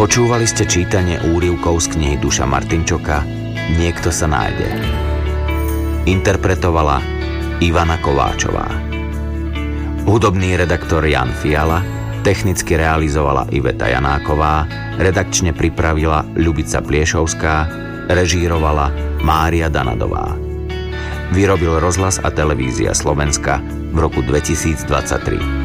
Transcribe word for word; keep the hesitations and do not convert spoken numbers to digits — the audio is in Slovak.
Počúvali ste čítanie úryvkov z knihy Duša Martinčoka Niekto sa nájde. Interpretovala Ivana Kováčová. Hudobný redaktor Jan Fiala, technicky realizovala Iveta Janáková, redakčne pripravila Ľubica Pliešovská, režírovala Mária Danadová. Vyrobil Rozhlas a televízia Slovenska v roku dvetisícdvadsaťtri.